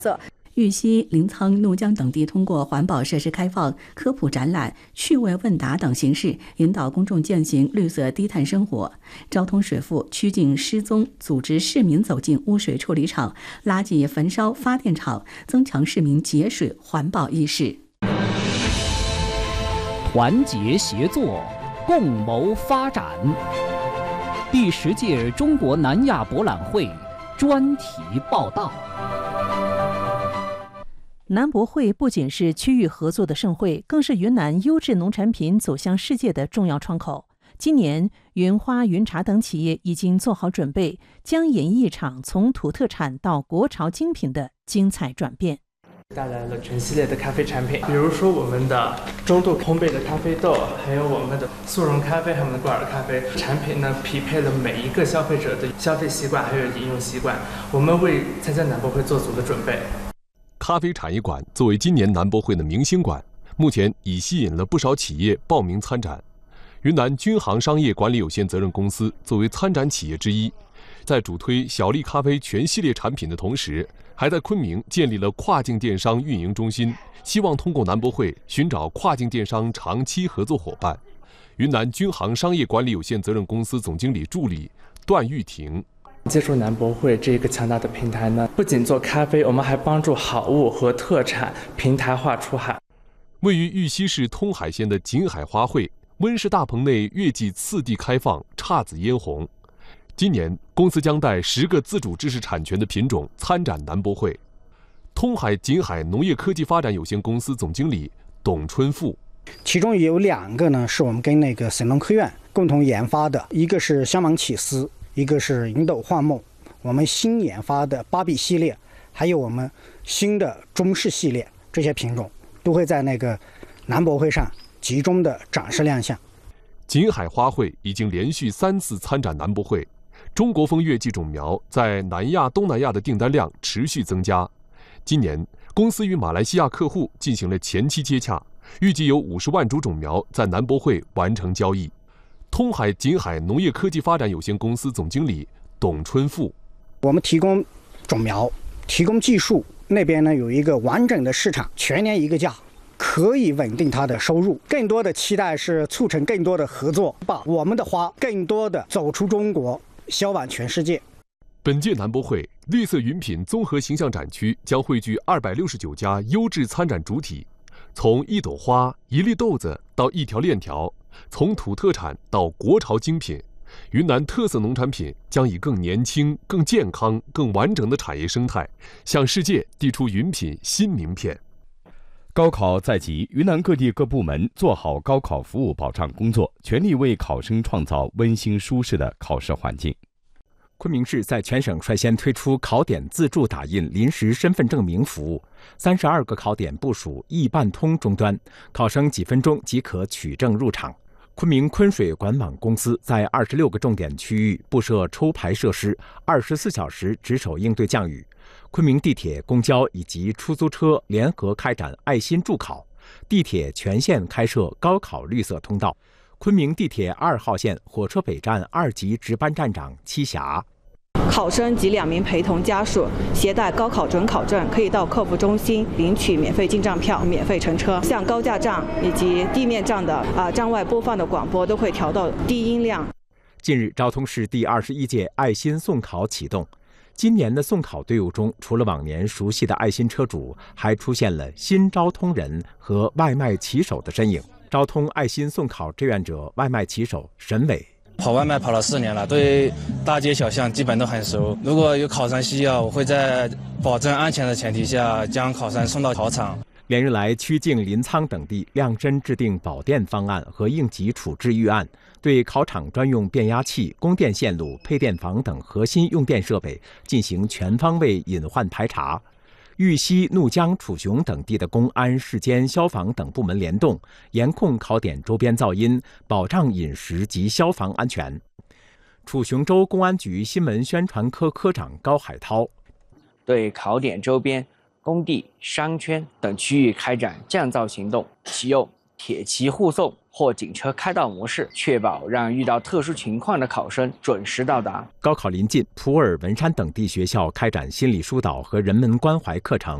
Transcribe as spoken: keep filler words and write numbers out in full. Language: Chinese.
玉溪、临沧、怒江等地通过环保设施开放、科普展览、趣味问答等形式，引导公众践行绿色低碳生活。昭通水复曲靖失踪，组织市民走进污水处理厂、垃圾焚烧发电厂，增强市民节水环保意识。 团结协作，共谋发展。第十届中国南亚博览会专题报道。 南博会不仅是区域合作的盛会，更是云南优质农产品走向世界的重要窗口。今年，云花、云茶等企业已经做好准备，将演绎一场从土特产到国潮精品的精彩转变。 带来了全系列的咖啡产品，比如说我们的中度烘焙的咖啡豆，还有我们的速溶咖啡，还有我们的挂耳咖啡产品呢，匹配了每一个消费者的消费习惯还有饮用习惯，我们为参加南博会做足了准备。 咖啡产业馆作为今年南博会的明星馆，目前已吸引了不少企业报名参展。云南君航商业管理有限责任公司作为参展企业之一，在主推小粒咖啡全系列产品的同时，还在昆明建立了跨境电商运营中心，希望通过南博会寻找跨境电商长期合作伙伴。云南君航商业管理有限责任公司总经理助理段玉婷。 借助南博会这个强大的平台呢，不仅做咖啡，我们还帮助好物和特产平台化出海。 位于玉溪市通海县的锦海花卉温室大棚内月季次第开放，姹紫嫣红。今年公司将带十个自主知识产权的品种参展南博会。通海锦海农业科技发展有限公司总经理董春富， 其中有两个呢是我们跟那个省农科院共同研发的，一个是香芒起司，一个是银斗幻梦，我们新研发的芭比系列，还有我们新的中式系列，这些品种都会在那个南博会上集中的展示亮相。 锦海花卉已经连续三次参展南博会，中国风月季种苗在南亚、东南亚的订单量持续增加。今年，公司与马来西亚客户进行了前期接洽，预计有五十万株种苗在南博会完成交易。通海锦海农业科技发展有限公司总经理董春富， 我们提供种苗，提供技术，那边呢有一个完整的市场，全年一个价，可以稳定它的收入。更多的期待是促成更多的合作，把我们的花更多的走出中国，销往全世界。 本届南博会绿色云品综合形象展区将汇聚二百六十九家优质参展主体，从一朵花、一粒豆子到一条链条，从土特产到国潮精品，云南特色农产品将以更年轻、更健康、更完整的产业生态，向世界递出云品新名片。 高考在即，云南各地各部门做好高考服务保障工作，全力为考生创造温馨舒适的考试环境。 昆明市在全省率先推出考点自助打印临时身份证明服务，三十二个考点部署易办通终端，考生几分钟即可取证入场。昆明昆水管网公司在二十六个重点区域布设抽排设施，二十四小时值守应对降雨。昆明地铁、公交以及出租车联合开展爱心助考，地铁全线开设高考绿色通道。昆明地铁二号线火车北站二级值班站长戚霞。 考生及两名陪同家属携带高考准考证，可以到客服中心领取免费进站票、免费乘车。像高架站以及地面站的啊站外播放的广播都会调到低音量。 近日，昭通市第二十一届爱心送考启动。今年的送考队伍中，除了往年熟悉的爱心车主，还出现了新昭通人和外卖骑手的身影。昭通爱心送考志愿者外卖骑手沈伟。 跑外卖跑了四年了，对大街小巷基本都很熟。如果有考生需要，我会在保证安全的前提下将考生送到考场。 连日来，曲靖、临沧等地量身制定保电方案和应急处置预案，对考场专用变压器、供电线路、配电房等核心用电设备进行全方位隐患排查。玉溪、怒江、楚雄等地的公安、市监、消防等部门联动，严控考点周边噪音，保障饮食及消防安全。楚雄州公安局新闻宣传科科长高海涛对考点周边工地、商圈等区域开展降噪行动，启用铁骑护送或警车开道模式，确保让遇到特殊情况的考生准时到达。 高考临近，普洱、文山等地学校开展心理疏导和人文关怀课程。